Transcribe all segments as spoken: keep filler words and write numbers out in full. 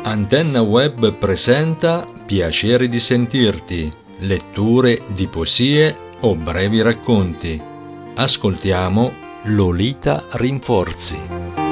Antenna Web presenta Piacere di sentirti, letture di poesie o brevi racconti. Ascoltiamo Lolita Rinforzi.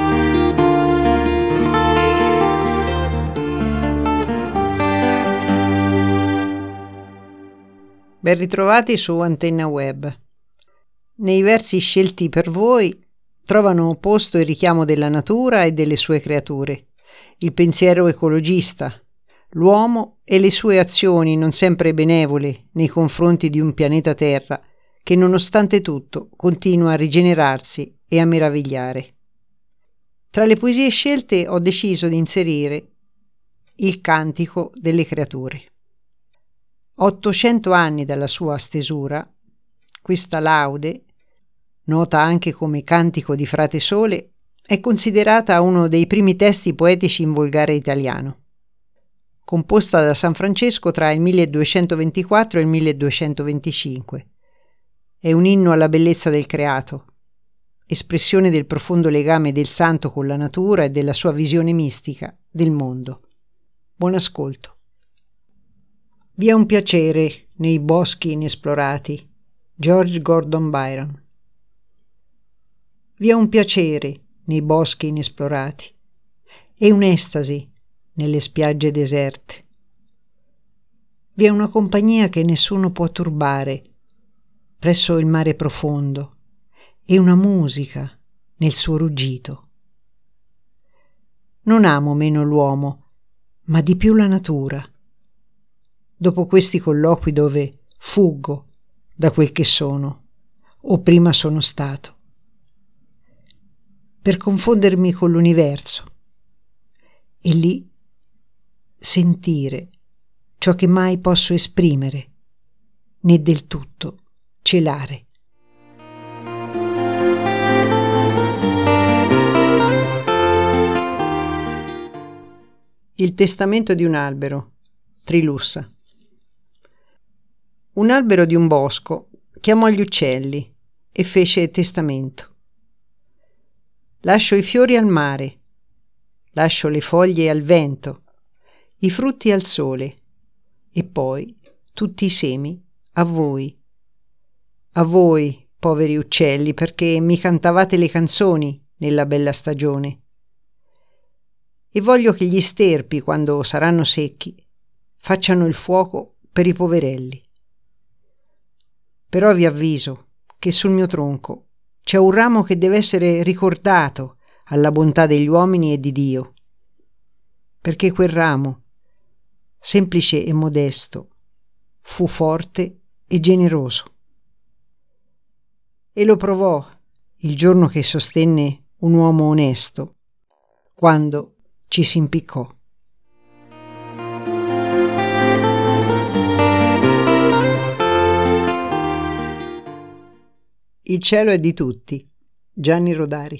Ben ritrovati su Antenna Web. Nei versi scelti per voi trovano posto il richiamo della natura e delle sue creature, il pensiero ecologista, l'uomo e le sue azioni non sempre benevole nei confronti di un pianeta Terra che nonostante tutto continua a rigenerarsi e a meravigliare. Tra le poesie scelte ho deciso di inserire il Cantico delle creature. A ottocento anni dalla sua stesura, questa laude, nota anche come Cantico di Frate Sole, è considerata uno dei primi testi poetici in volgare italiano. Composta da San Francesco tra il milleduecentoventiquattro e il milleduecentoventicinque. È un inno alla bellezza del creato, espressione del profondo legame del santo con la natura e della sua visione mistica del mondo. Buon ascolto. Vi è un piacere nei boschi inesplorati. George Gordon Byron. Vi è un piacere nei boschi inesplorati e un'estasi nelle spiagge deserte. Vi è una compagnia che nessuno può turbare presso il mare profondo e una musica nel suo ruggito. Non amo meno l'uomo, ma di più la natura. Dopo questi colloqui dove fuggo da quel che sono o prima sono stato, per confondermi con l'universo e lì sentire ciò che mai posso esprimere né del tutto celare. Il testamento di un albero, Trilussa. Un albero di un bosco chiamò gli uccelli e fece testamento. Lascio i fiori al mare, lascio le foglie al vento, i frutti al sole e poi tutti i semi a voi. A voi, poveri uccelli, perché mi cantavate le canzoni nella bella stagione. E voglio che gli sterpi, quando saranno secchi, facciano il fuoco per i poverelli. Però vi avviso che sul mio tronco c'è un ramo che deve essere ricordato alla bontà degli uomini e di Dio, perché quel ramo, semplice e modesto, fu forte e generoso. E lo provò il giorno che sostenne un uomo onesto, quando ci si impiccò. Il cielo è di tutti. Gianni Rodari.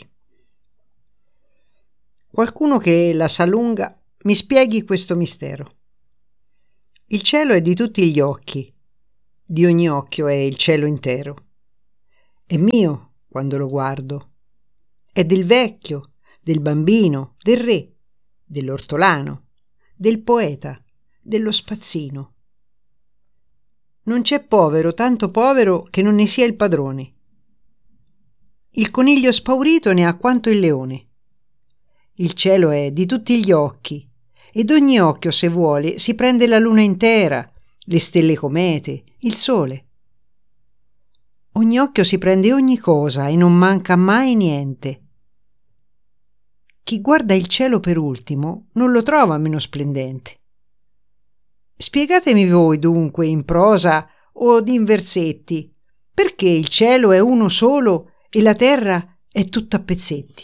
Qualcuno che la sa lunga mi spieghi questo mistero. Il cielo è di tutti gli occhi. Di ogni occhio è il cielo intero. È mio quando lo guardo. È del vecchio, del bambino, del re, dell'ortolano, del poeta, dello spazzino. Non c'è povero tanto povero che non ne sia il padrone. Il coniglio spaurito ne ha quanto il leone. Il cielo è di tutti gli occhi, ed ogni occhio, se vuole, si prende la luna intera, le stelle comete, il sole. Ogni occhio si prende ogni cosa e non manca mai niente. Chi guarda il cielo per ultimo non lo trova meno splendente. Spiegatemi voi dunque in prosa o in versetti perché il cielo è uno solo e la terra è tutta a pezzetti.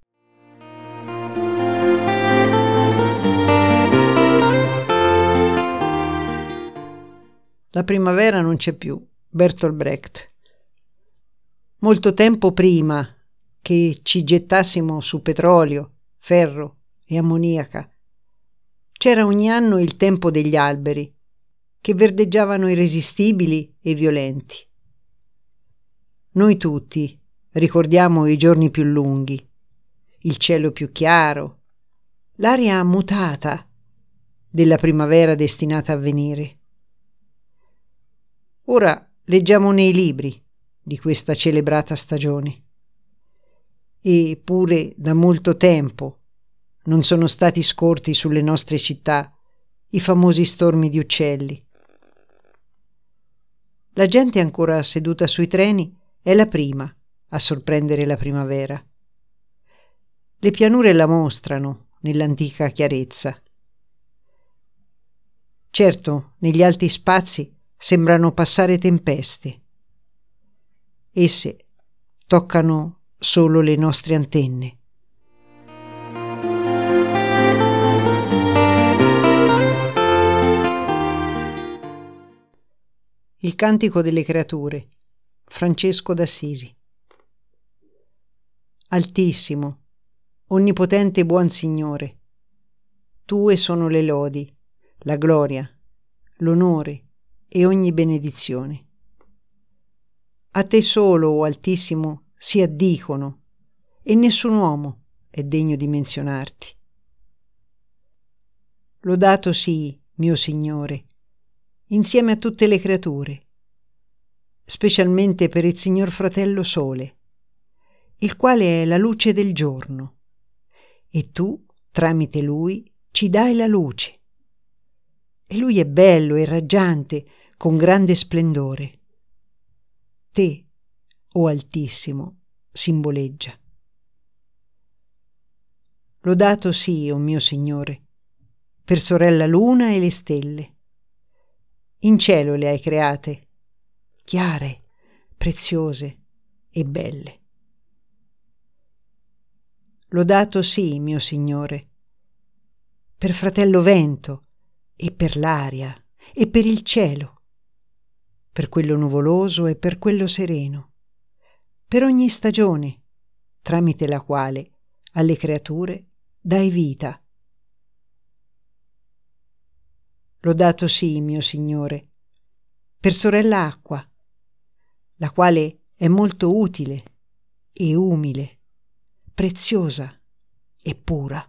La primavera non c'è più. Bertolt Brecht. Molto tempo prima che ci gettassimo su petrolio, ferro e ammoniaca, c'era ogni anno il tempo degli alberi, che verdeggiavano irresistibili e violenti. Noi tutti ricordiamo i giorni più lunghi, il cielo più chiaro, l'aria mutata della primavera destinata a venire. Ora leggiamo nei libri di questa celebrata stagione. E pure da molto tempo non sono stati scorti sulle nostre città i famosi stormi di uccelli. La gente ancora seduta sui treni è la prima a sorprendere la primavera. Le pianure la mostrano nell'antica chiarezza. Certo, negli alti spazi sembrano passare tempeste. Esse toccano solo le nostre antenne. Il cantico delle creature, Francesco d'Assisi. Altissimo, onnipotente buon Signore, tue sono le lodi, la gloria, l'onore e ogni benedizione. A te solo, o Altissimo, si addicono, e nessun uomo è degno di menzionarti. Lodato sii, mio Signore, insieme a tutte le creature, specialmente per il Signor Fratello Sole, il quale è la luce del giorno, e tu, tramite lui, ci dai la luce. E lui è bello e raggiante, con grande splendore. Te, o Altissimo, simboleggia. Lodato sii, o mio Signore, per sorella luna e le stelle. In cielo le hai create, chiare, preziose e belle. Lodato sii, mio Signore, per fratello vento e per l'aria e per il cielo, per quello nuvoloso e per quello sereno, per ogni stagione, tramite la quale alle creature dai vita. Lodato sii, mio Signore, per sorella acqua, la quale è molto utile e umile, preziosa e pura.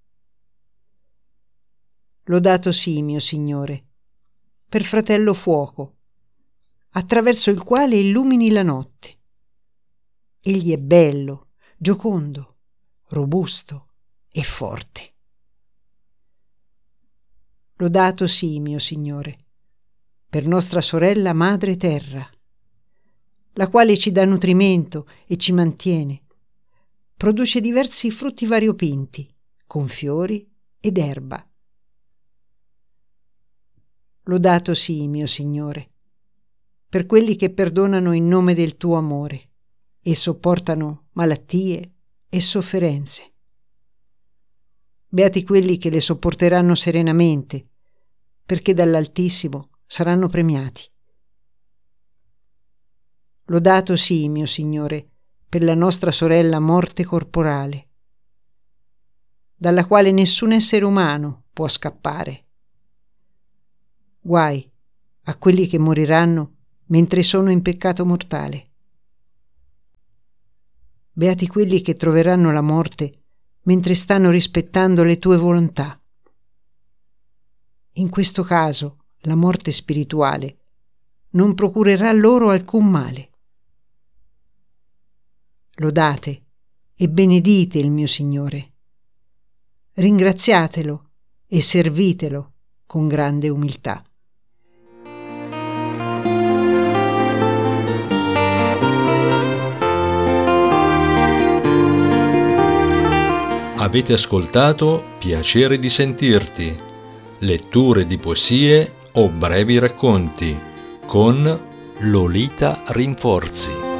Lodato sii, mio Signore, per fratello fuoco, attraverso il quale illumini la notte. Egli è bello, giocondo, robusto e forte. Lodato sii, mio Signore, per nostra sorella madre terra, la quale ci dà nutrimento e ci mantiene, produce diversi frutti variopinti, con fiori ed erba. Lodato sii, mio Signore, per quelli che perdonano in nome del tuo amore e sopportano malattie e sofferenze. Beati quelli che le sopporteranno serenamente, perché dall'Altissimo saranno premiati. Lodato sii, mio Signore, per la nostra sorella morte corporale, dalla quale nessun essere umano può scappare. Guai a quelli che moriranno mentre sono in peccato mortale. Beati quelli che troveranno la morte mentre stanno rispettando le tue volontà. In questo caso, la morte spirituale non procurerà loro alcun male. Lodate e benedite il mio Signore. Ringraziatelo e servitelo con grande umiltà. Avete ascoltato Piacere di sentirti, letture di poesie o brevi racconti con Lolita Rinforzi.